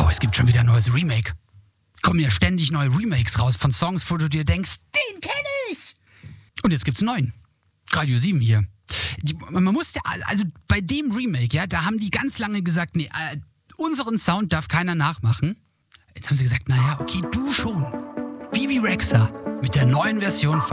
es gibt schon wieder ein neues Remake. Kommen ja ständig neue Remakes raus von Songs, wo du dir denkst, den kenne ich. Und jetzt gibt's einen neuen. Radio 7 hier. Man musste, also bei dem Remake, ja, da haben die ganz lange gesagt, nee, unseren Sound darf keiner nachmachen. Jetzt haben sie gesagt, naja, okay, du schon. Bibi Rexha mit der neuen Version von